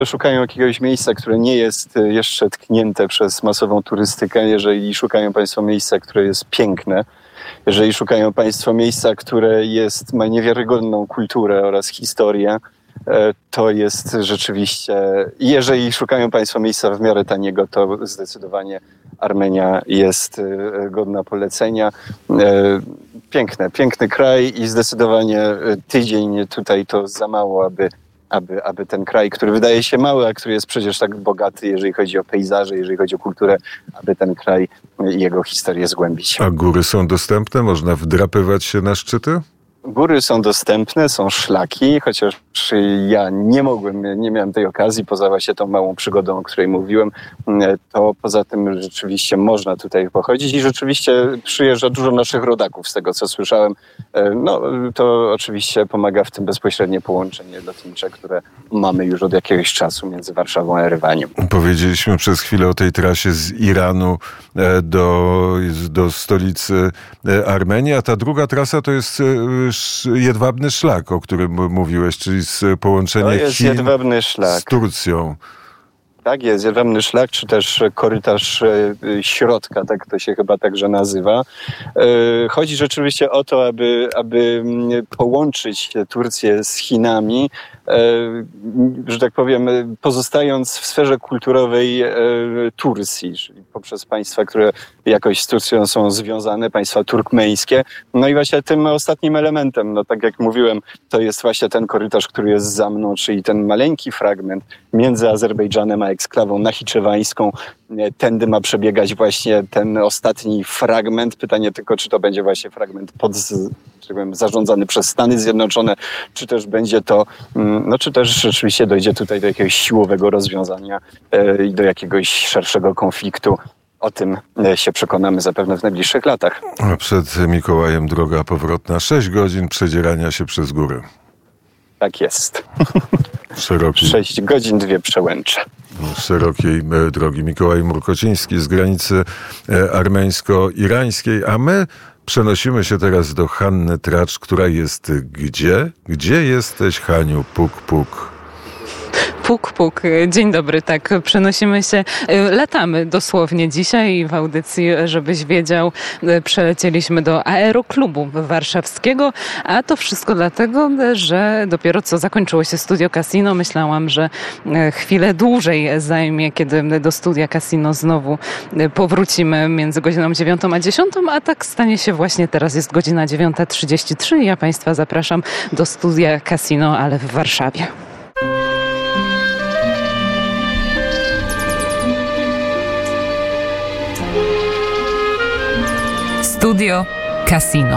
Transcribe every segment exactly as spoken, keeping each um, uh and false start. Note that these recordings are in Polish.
szukają jakiegoś miejsca, które nie jest jeszcze tknięte przez masową turystykę, jeżeli szukają Państwo miejsca, które jest piękne, jeżeli szukają Państwo miejsca, które jest, ma niewiarygodną kulturę oraz historię, to jest rzeczywiście, jeżeli szukają Państwo miejsca w miarę taniego, to zdecydowanie Armenia jest godna polecenia. Piękne, piękny kraj i zdecydowanie tydzień tutaj to za mało, aby Aby, aby ten kraj, który wydaje się mały, a który jest przecież tak bogaty, jeżeli chodzi o pejzaże, jeżeli chodzi o kulturę, aby ten kraj i jego historię zgłębić. A góry są dostępne? Można wdrapywać się na szczyty? Góry są dostępne, są szlaki, chociaż ja nie mogłem, nie miałem tej okazji, poza właśnie tą małą przygodą, o której mówiłem, to poza tym rzeczywiście można tutaj pochodzić i rzeczywiście przyjeżdża dużo naszych rodaków, z tego co słyszałem. No to oczywiście pomaga w tym bezpośrednie połączenie lotnicze, które mamy już od jakiegoś czasu między Warszawą a Erywaniem. Powiedzieliśmy przez chwilę o tej trasie z Iranu do, do stolicy Armenii, a ta druga trasa to jest Jedwabny Szlak, o którym mówiłeś, czyli z połączenia Chin z Turcją. Tak jest, Jedwabny Szlak, czy też korytarz środka, tak to się chyba także nazywa. Chodzi rzeczywiście o to, aby, aby połączyć Turcję z Chinami, że tak powiem, pozostając w sferze kulturowej Turcji, czyli poprzez państwa, które jakoś z Turcją są związane, państwa turkmeńskie. No i właśnie tym ostatnim elementem, no tak jak mówiłem, to jest właśnie ten korytarz, który jest za mną, czyli ten maleńki fragment między Azerbejdżanem a eksklawą nachiczewańską. Tędy ma przebiegać właśnie ten ostatni fragment. Pytanie tylko, czy to będzie właśnie fragment pod, czy powiem, zarządzany przez Stany Zjednoczone, czy też będzie to, no czy też rzeczywiście dojdzie tutaj do jakiegoś siłowego rozwiązania i e, do jakiegoś szerszego konfliktu. O tym się przekonamy zapewne w najbliższych latach. A przed Mikołajem droga powrotna, sześć godzin przedzierania się przez góry. Tak jest. Szeroki. sześć godzin, dwie przełęcze. Szerokiej drogi. Mikołaj Murkociński z granicy armeńsko-irańskiej, a my przenosimy się teraz do Hanny Tracz, która jest gdzie? Gdzie jesteś, Haniu? Puk, puk. Puk, puk. Dzień dobry, tak. Przenosimy się, latamy dosłownie dzisiaj w audycji, żebyś wiedział, przelecieliśmy do Aeroklubu Warszawskiego, a to wszystko dlatego, że dopiero co zakończyło się Studio Casino. Myślałam, że chwilę dłużej zajmie, kiedy do Studia Casino znowu powrócimy między godziną dziewiątą a dziesiątą, a tak stanie się właśnie teraz. Jest godzina dziewiąta trzydzieści trzy i ja Państwa zapraszam do Studia Casino, ale w Warszawie. Studio Casino.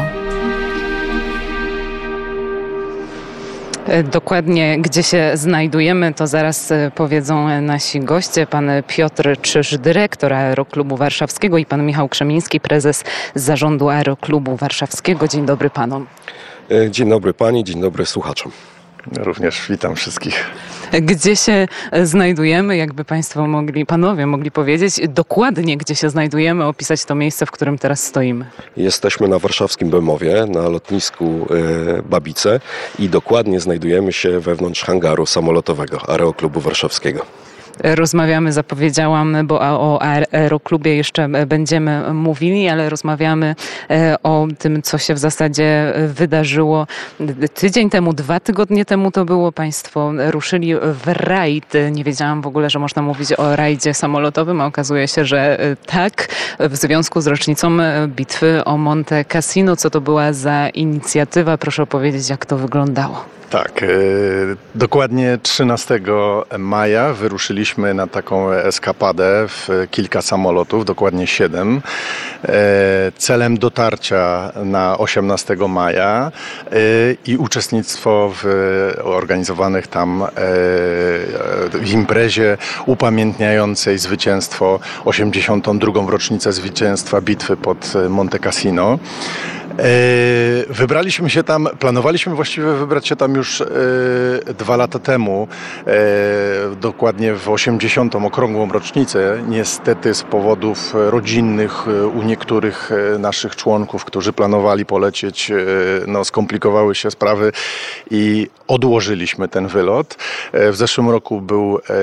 Dokładnie gdzie się znajdujemy, to zaraz powiedzą nasi goście. Pan Piotr Czyż, dyrektor Aeroklubu Warszawskiego, i pan Michał Krzemiński, prezes zarządu Aeroklubu Warszawskiego. Dzień dobry panom. Dzień dobry pani, dzień dobry słuchaczom. Również witam wszystkich. Gdzie się znajdujemy, jakby państwo mogli, panowie mogli powiedzieć dokładnie, gdzie się znajdujemy, opisać to miejsce, w którym teraz stoimy? Jesteśmy na warszawskim Bemowie, na lotnisku Babice i dokładnie znajdujemy się wewnątrz hangaru samolotowego Aeroklubu Warszawskiego. Rozmawiamy, zapowiedziałam, bo o Aeroklubie jeszcze będziemy mówili, ale rozmawiamy o tym, co się w zasadzie wydarzyło tydzień temu, dwa tygodnie temu to było. Państwo ruszyli w rajd. Nie wiedziałam w ogóle, że można mówić o rajdzie samolotowym, a okazuje się, że tak, w związku z rocznicą bitwy o Monte Cassino. Co to była za inicjatywa? Proszę opowiedzieć, jak to wyglądało. Tak, yy, dokładnie trzynastego maja wyruszyliśmy na taką eskapadę w kilka samolotów, dokładnie siedem, yy, celem dotarcia na osiemnastego maja yy, i uczestnictwo w organizowanych tam yy, w imprezie upamiętniającej zwycięstwo, osiemdziesiątą drugą rocznicę zwycięstwa bitwy pod Monte Cassino. Wybraliśmy się tam, planowaliśmy właściwie wybrać się tam już dwa lata temu, dokładnie w osiemdziesiątą okrągłą rocznicę. Niestety z powodów rodzinnych u niektórych naszych członków, którzy planowali polecieć, no, skomplikowały się sprawy i odłożyliśmy ten wylot. W zeszłym roku był